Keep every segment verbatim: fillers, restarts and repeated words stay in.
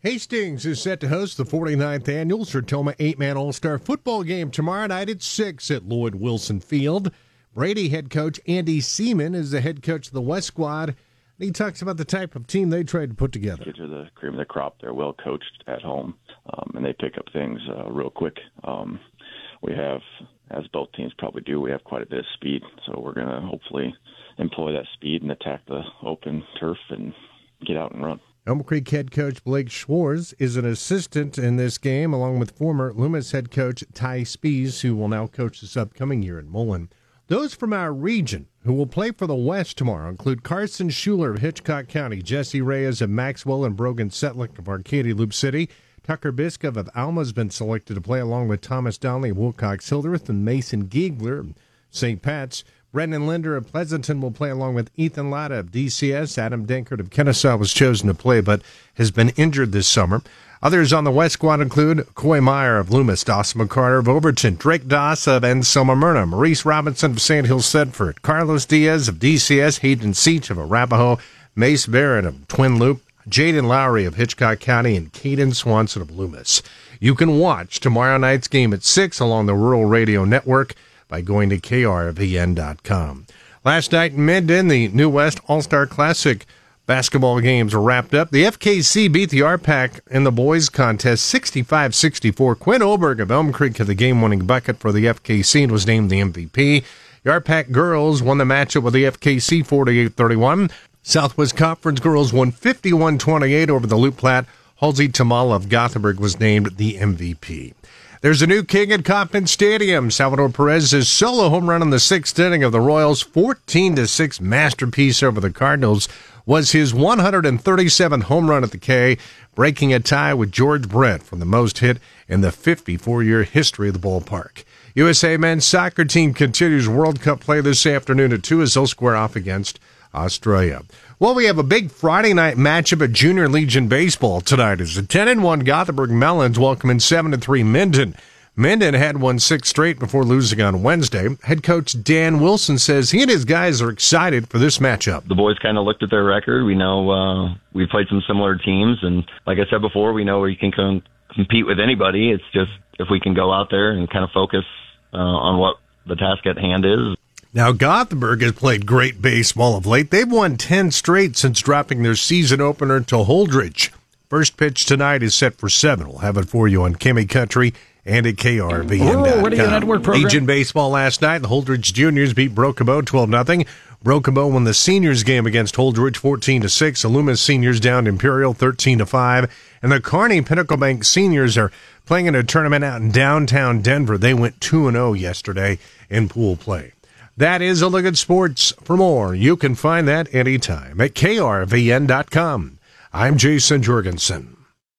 Hastings is set to host the forty-ninth annual Sertoma eight-man All-Star football game tomorrow night at six at Lloyd Wilson Field. Brady head coach Andy Seaman is the head coach of the West squad. He talks about the type of team they tried to put together. Kids are the cream of the crop. They're well coached at home, um, and they pick up things uh, real quick. Um, we have, as both teams probably do, we have quite a bit of speed, so we're going to hopefully employ that speed and attack the open turf and get out and run. Elm Creek head coach Blake Schwartz is an assistant in this game, along with former Loomis head coach Ty Spees, who will now coach this upcoming year in Mullen. Those from our region who will play for the West tomorrow include Carson Schuler of Hitchcock County, Jesse Reyes of Maxwell, and Brogan Setlick of Arcadia Loop City. Tucker Biskov of Alma has been selected to play along with Thomas Donnelly of Wilcox Hildreth and Mason Giegler of Saint Pat's. Brendan Linder of Pleasanton will play along with Ethan Latta of D C S. Adam Denkert of Kennesaw was chosen to play but has been injured this summer. Others on the West squad include Coy Meyer of Loomis, Dawson McCarter of Overton, Drake Doss of Anselma Myrna, Maurice Robinson of Sand Hill Sedford, Carlos Diaz of D C S, Hayden Seach of Arapahoe, Mace Barrett of Twin Loop, Jaden Lowry of Hitchcock County, and Caden Swanson of Loomis. You can watch tomorrow night's game at six along the Rural Radio Network by going to K R V N dot com. Last night in Minden, the New West All-Star Classic basketball games were wrapped up. The F K C beat the R PAC in the boys contest sixty-five sixty-four. Quinn Oberg of Elm Creek had the game-winning bucket for the F K C and was named the M V P. The R PAC girls won the matchup with the F K C forty-eight thirty-one. Southwest Conference girls won fifty-one twenty-eight over the Loup Platte. Halsey Tamala of Gothenburg was named the M V P. There's a new king at Kauffman Stadium. Salvador Perez's solo home run in the sixth inning of the Royals' fourteen to six masterpiece over the Cardinals was his one hundred thirty-seventh home run at the K, breaking a tie with George Brett for the most hit in the fifty-four-year history of the ballpark. U S A men's soccer team continues World Cup play this afternoon at two as they'll square off against Australia. Well, we have a big Friday night matchup at Junior Legion Baseball tonight as the ten and one Gothenburg Melons welcoming seven to three Minden. Minden had won six straight before losing on Wednesday. Head coach Dan Wilson says he and his guys are excited for this matchup. The boys kind of looked at their record. We know uh, we played some similar teams, and like I said before, we know we can com- compete with anybody. It's just if we can go out there and kind of focus uh, on what the task at hand is. Now, Gothenburg has played great baseball of late. They've won ten straight since dropping their season opener to Holdridge. First pitch tonight is set for seven. We'll have it for you on Kimmy Country and at K R V N dot com. Oh, Radio Network program. Legion baseball last night. The Holdridge Juniors beat Brokobo twelve nothing. Brokobo won the seniors game against Holdridge fourteen to six. The Loomis seniors downed Imperial thirteen to five. And the Kearney Pinnacle Bank seniors are playing in a tournament out in downtown Denver. They went two and oh yesterday in pool play. That is a look at sports. For more, you can find that anytime at K R V N dot com. I'm Jason Jorgensen.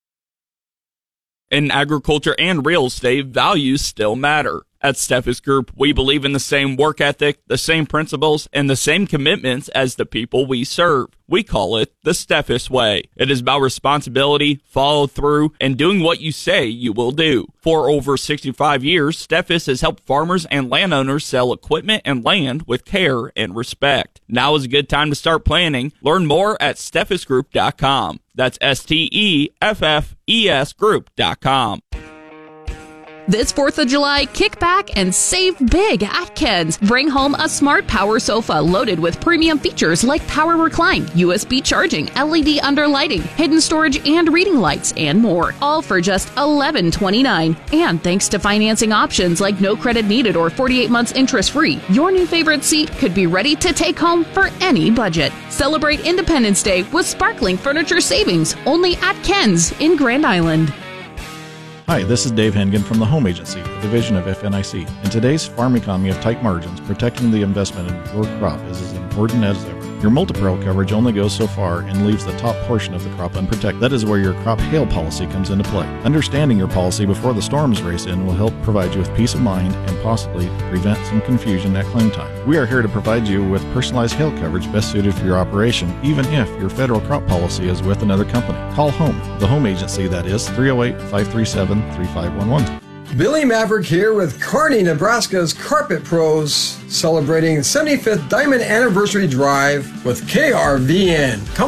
In agriculture and real estate, values still matter. At Steffes Group, we believe in the same work ethic, the same principles, and the same commitments as the people we serve. We call it the Steffes Way. It is about responsibility, follow through, and doing what you say you will do. For over sixty-five years, Steffes has helped farmers and landowners sell equipment and land with care and respect. Now is a good time to start planning. Learn more at steffes group dot com. That's S T E F F E S group dot com. This fourth of July, kick back and save big at Ken's. Bring home a smart power sofa loaded with premium features like power recline, U S B charging, L E D underlighting, hidden storage and reading lights, and more. All for just eleven twenty-nine. And thanks to financing options like no credit needed or forty-eight months interest-free, your new favorite seat could be ready to take home for any budget. Celebrate Independence Day with sparkling furniture savings only at Ken's in Grand Island. Hi, this is Dave Hengen from the Home Agency, a division of F N I C. In today's farm economy of tight margins, protecting the investment in your crop is as important as ever. Your multi-peril coverage only goes so far and leaves the top portion of the crop unprotected. That is where your crop hail policy comes into play. Understanding your policy before the storms race in will help provide you with peace of mind and possibly prevent some confusion at claim time. We are here to provide you with personalized hail coverage best suited for your operation, even if your federal crop policy is with another company. Call Home, the Home Agency, that is three oh eight, five three seven, three five one one. Billy Maverick here with Kearney, Nebraska's Carpet Pros, celebrating seventy-fifth Diamond Anniversary Drive with K R V N. Come